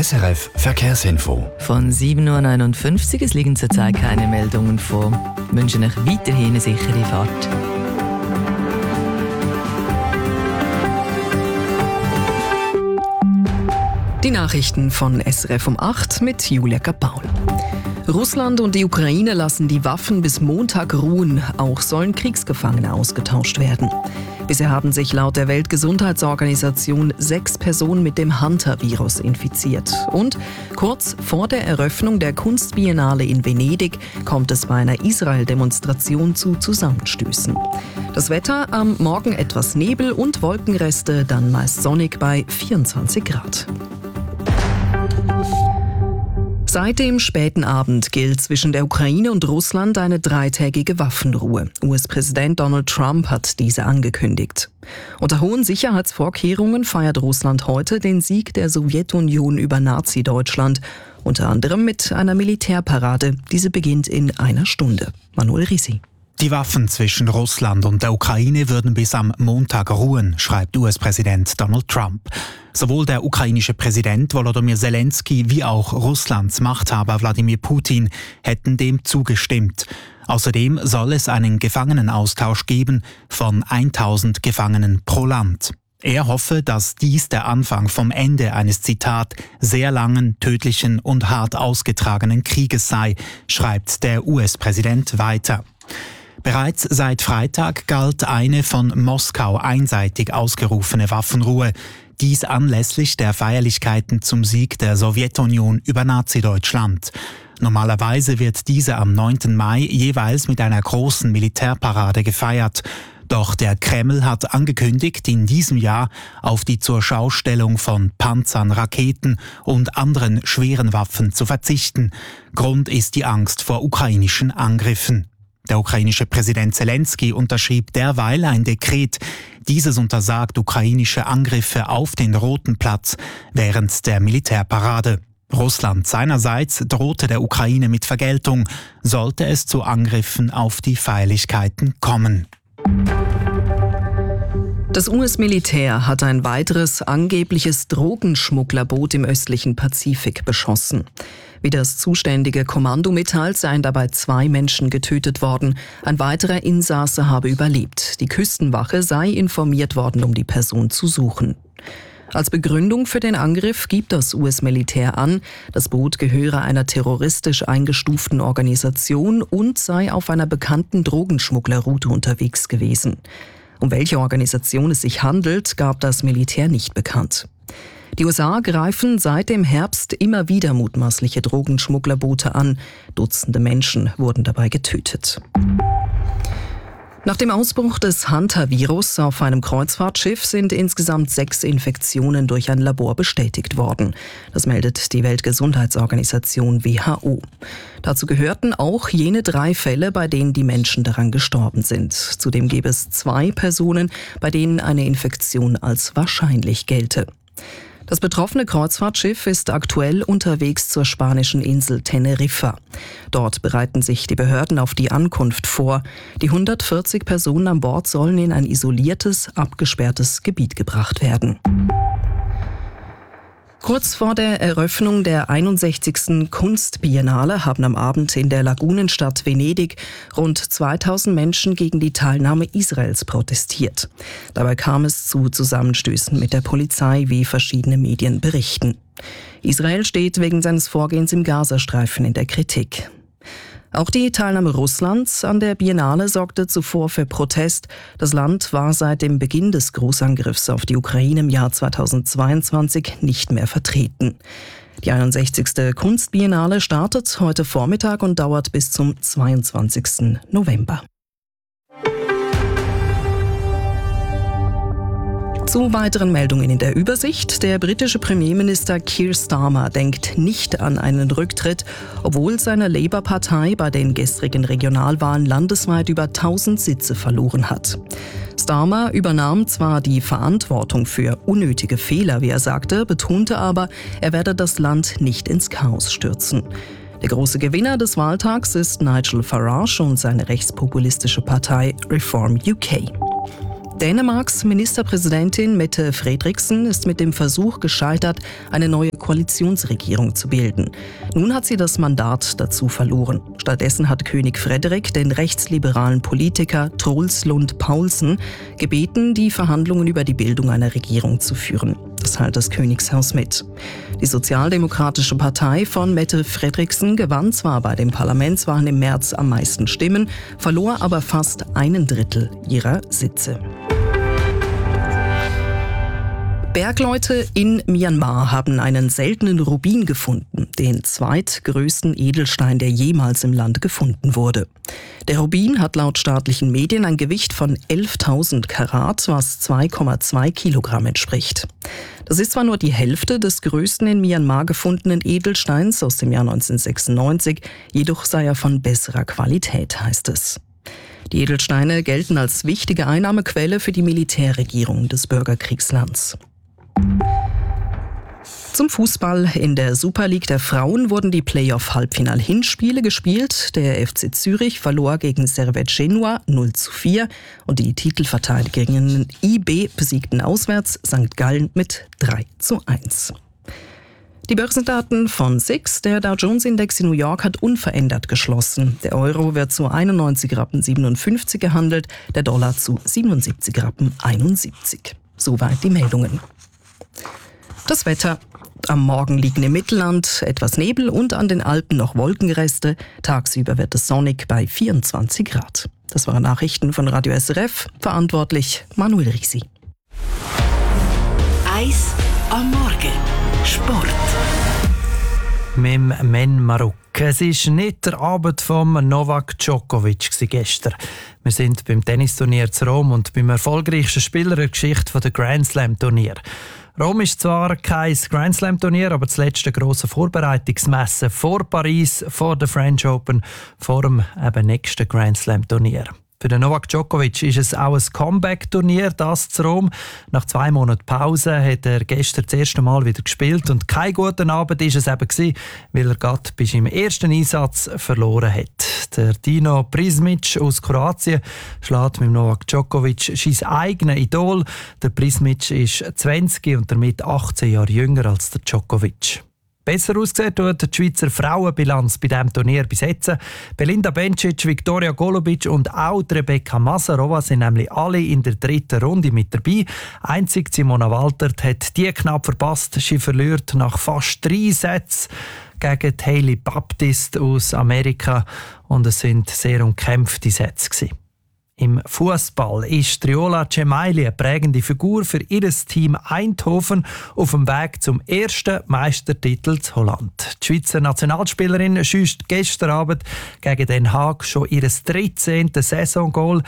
SRF Verkehrsinfo. Von 7.59 Uhr, es liegen zurzeit keine Meldungen vor. Wir wünschen euch weiterhin eine sichere Fahrt. Die Nachrichten von SRF um 8 mit Julia Kapaul. Russland und die Ukraine lassen die Waffen bis Montag ruhen. Auch sollen Kriegsgefangene ausgetauscht werden. Bisher haben sich laut der Weltgesundheitsorganisation 6 Personen mit dem Hunter-Virus infiziert. Und kurz vor der Eröffnung der Kunstbiennale in Venedig kommt es bei einer Israel-Demonstration zu Zusammenstößen. Das Wetter: am Morgen etwas Nebel und Wolkenreste, dann meist sonnig bei 24 Grad. Seit dem späten Abend gilt zwischen der Ukraine und Russland eine 3-tägige Waffenruhe. US-Präsident Donald Trump hat diese angekündigt. Unter hohen Sicherheitsvorkehrungen feiert Russland heute den Sieg der Sowjetunion über Nazi-Deutschland. Unter anderem mit einer Militärparade. Diese beginnt in einer Stunde. Manuel Risi. Die Waffen zwischen Russland und der Ukraine würden bis am Montag ruhen, schreibt US-Präsident Donald Trump. Sowohl der ukrainische Präsident Volodymyr Zelensky wie auch Russlands Machthaber Wladimir Putin hätten dem zugestimmt. Außerdem soll es einen Gefangenenaustausch geben von 1000 Gefangenen pro Land. Er hoffe, dass dies der Anfang vom Ende eines, Zitat, sehr langen, tödlichen und hart ausgetragenen Krieges sei, schreibt der US-Präsident weiter. Bereits seit Freitag galt eine von Moskau einseitig ausgerufene Waffenruhe. Dies anlässlich der Feierlichkeiten zum Sieg der Sowjetunion über Nazi-Deutschland. Normalerweise wird diese am 9. Mai jeweils mit einer großen Militärparade gefeiert. Doch der Kreml hat angekündigt, in diesem Jahr auf die Zurschaustellung von Panzern, Raketen und anderen schweren Waffen zu verzichten. Grund ist die Angst vor ukrainischen Angriffen. Der ukrainische Präsident Zelensky unterschrieb derweil ein Dekret. Dieses untersagt ukrainische Angriffe auf den Roten Platz während der Militärparade. Russland seinerseits drohte der Ukraine mit Vergeltung, sollte es zu Angriffen auf die Feierlichkeiten kommen. Das US-Militär hat ein weiteres angebliches Drogenschmugglerboot im östlichen Pazifik beschossen. Wie das zuständige Kommando mitteilt, seien dabei 2 Menschen getötet worden. Ein weiterer Insasse habe überlebt. Die Küstenwache sei informiert worden, um die Person zu suchen. Als Begründung für den Angriff gibt das US-Militär an, das Boot gehöre einer terroristisch eingestuften Organisation und sei auf einer bekannten Drogenschmugglerroute unterwegs gewesen. Um welche Organisation es sich handelt, gab das Militär nicht bekannt. Die USA greifen seit dem Herbst immer wieder mutmaßliche Drogenschmugglerboote an. Dutzende Menschen wurden dabei getötet. Nach dem Ausbruch des Hunter-Virus auf einem Kreuzfahrtschiff sind insgesamt 6 Infektionen durch ein Labor bestätigt worden. Das meldet die Weltgesundheitsorganisation WHO. Dazu gehörten auch jene 3 Fälle, bei denen die Menschen daran gestorben sind. Zudem gäbe es 2 Personen, bei denen eine Infektion als wahrscheinlich gelte. Das betroffene Kreuzfahrtschiff ist aktuell unterwegs zur spanischen Insel Teneriffa. Dort bereiten sich die Behörden auf die Ankunft vor. Die 140 Personen an Bord sollen in ein isoliertes, abgesperrtes Gebiet gebracht werden. Kurz vor der Eröffnung der 61. Kunstbiennale haben am Abend in der Lagunenstadt Venedig rund 2000 Menschen gegen die Teilnahme Israels protestiert. Dabei kam es zu Zusammenstößen mit der Polizei, wie verschiedene Medien berichten. Israel steht wegen seines Vorgehens im Gazastreifen in der Kritik. Auch die Teilnahme Russlands an der Biennale sorgte zuvor für Protest. Das Land war seit dem Beginn des Großangriffs auf die Ukraine im Jahr 2022 nicht mehr vertreten. Die 61. Kunstbiennale startet heute Vormittag und dauert bis zum 22. November. Zu weiteren Meldungen in der Übersicht. Der britische Premierminister Keir Starmer denkt nicht an einen Rücktritt, obwohl seine Labour-Partei bei den gestrigen Regionalwahlen landesweit über 1000 Sitze verloren hat. Starmer übernahm zwar die Verantwortung für unnötige Fehler, wie er sagte, betonte aber, er werde das Land nicht ins Chaos stürzen. Der große Gewinner des Wahltags ist Nigel Farage und seine rechtspopulistische Partei Reform UK. Dänemarks Ministerpräsidentin Mette Frederiksen ist mit dem Versuch gescheitert, eine neue Koalitionsregierung zu bilden. Nun hat sie das Mandat dazu verloren. Stattdessen hat König Frederik den rechtsliberalen Politiker Troels Lund Poulsen gebeten, die Verhandlungen über die Bildung einer Regierung zu führen. Das teilt das Königshaus mit. Die Sozialdemokratische Partei von Mette Frederiksen gewann zwar bei den Parlamentswahlen im März am meisten Stimmen, verlor aber fast 1/3 ihrer Sitze. Bergleute in Myanmar haben einen seltenen Rubin gefunden, den zweitgrößten Edelstein, der jemals im Land gefunden wurde. Der Rubin hat laut staatlichen Medien ein Gewicht von 11.000 Karat, was 2,2 Kilogramm entspricht. Das ist zwar nur die Hälfte des größten in Myanmar gefundenen Edelsteins aus dem Jahr 1996, jedoch sei er von besserer Qualität, heißt es. Die Edelsteine gelten als wichtige Einnahmequelle für die Militärregierung des Bürgerkriegslands. Zum Fußball. In der Super League der Frauen wurden die Playoff-Halbfinal-Hinspiele gespielt. Der FC Zürich verlor gegen Servette Genua 0:4 und die Titelverteidigerinnen IB besiegten auswärts St. Gallen mit 3:1. Die Börsendaten von SIX. Der Dow Jones Index in New York hat unverändert geschlossen. Der Euro wird zu 91,57 Rappen gehandelt, der Dollar zu 77,71 Rappen. Soweit die Meldungen. Das Wetter. Am Morgen liegen im Mittelland etwas Nebel und an den Alpen noch Wolkenreste. Tagsüber wird es sonnig bei 24 Grad. Das waren Nachrichten von Radio SRF. Verantwortlich Manuel Risi. Eis am Morgen. Sport. Mit dem Men Marok. Es war nicht der Abend von Novak Djokovic gestern. Wir sind beim Tennisturnier zu Rom und beim erfolgreichsten Spieler der Geschichte der Grand Slam Turnier. Rom ist zwar kein Grand Slam Turnier, aber das letzte grosse Vorbereitungsmessen vor Paris, vor der French Open, vor dem nächsten Grand Slam Turnier. Für den Novak Djokovic ist es auch ein Comeback-Turnier, das zu Rom. Nach 2 Monaten Pause hat er gestern das erste Mal wieder gespielt und kein guter Abend war es eben, weil er gerade bei seinem ersten Einsatz verloren hat. Der Dino Prismic aus Kroatien schlägt mit Novak Djokovic sein eigenes Idol. Der Prismic ist 20 und damit 18 Jahre jünger als der Djokovic. Besser ausgesehen tut die Schweizer Frauenbilanz bei diesem Turnier bis jetzt. Belinda Bencic, Viktoria Golubic und auch Rebecca Masarova sind nämlich alle in der 3. Runde mit dabei. Einzig Simona Waltert hat die knapp verpasst. Sie verliert nach fast 3 Sätzen gegen Hailey Baptiste aus Amerika und es sind sehr umkämpfte Sätze gewesen. Im Fußball ist Triola Cemaili eine prägende Figur für ihr Team Eindhoven auf dem Weg zum ersten Meistertitel zu Holland. Die Schweizer Nationalspielerin schießt gestern Abend gegen Den Haag schon ihr 13. Saisongoal.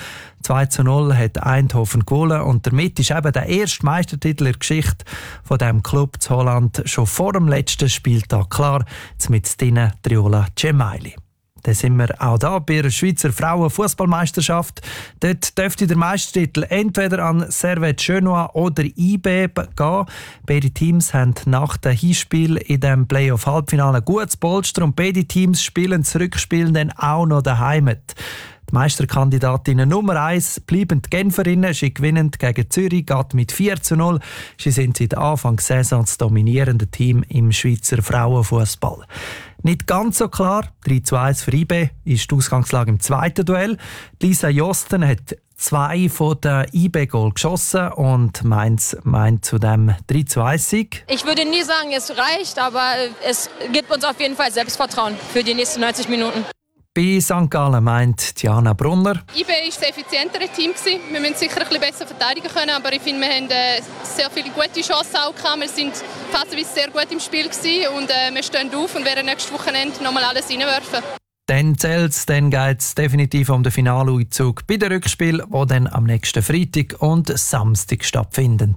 2:0 hat Eindhoven gewonnen und damit ist eben der erste Meistertitel in der Geschichte von diesem Club zu Holland schon vor dem letzten Spieltag klar. Jetzt mit denen Triola Cemaili. Dann sind wir auch da bei der Schweizer Frauenfußballmeisterschaft. Dort dürfte der Meistertitel entweder an Servette Genua oder IB gehen. Beide Teams haben nach dem Hinspiel in dem Playoff-Halbfinale ein gutes Polster und beide Teams spielen das Rückspiel dann auch noch daheim. Die Meisterkandidatinnen Nummer 1 bleiben die Genferinnen. Sie gewinnen gegen Zürich, geht mit 4:0. Sie sind seit Anfang der Saison das dominierende Team im Schweizer Frauenfußball. Nicht ganz so klar, 3:1 für IB ist die Ausgangslage im zweiten Duell. Lisa Josten hat 2 von den IB-Goal geschossen und meint zu dem 3:1-Sieg. Ich würde nie sagen, es reicht, aber es gibt uns auf jeden Fall Selbstvertrauen für die nächsten 90 Minuten. Bei St. Gallen meint Diana Brunner. IB war das effizientere Team. Wir müssen sicher ein bisschen besser verteidigen können, aber ich finde, wir haben sehr viele gute Chancen auch gehabt. Wir sind phasenweise sehr gut im Spiel und wir stehen auf und werden nächstes Wochenende nochmal alles reinwerfen. Dann zählt's, dann geht's definitiv um den Finaleinzug bei den Rückspielen, die dann am nächsten Freitag und Samstag stattfinden.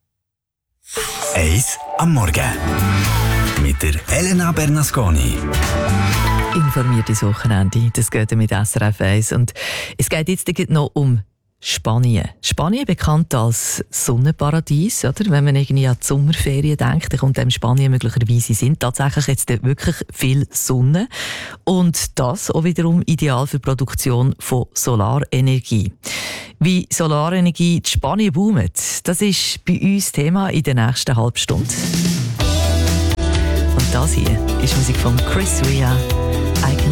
Eis am Morgen mit der Elena Bernasconi. Informiertes Wochenende, das geht mit SRF 1. Und es geht jetzt noch um Spanien. Spanien bekannt als Sonnenparadies, oder? Wenn man irgendwie an die Sommerferien denkt, dann kommt einem Spanien möglicherweise sind tatsächlich jetzt wirklich viel Sonne. Und das auch wiederum ideal für die Produktion von Solarenergie. Wie Solarenergie in Spanien boomt, das ist bei uns Thema in der nächsten halben Stunde. Und das hier ist Musik von Chris Rea.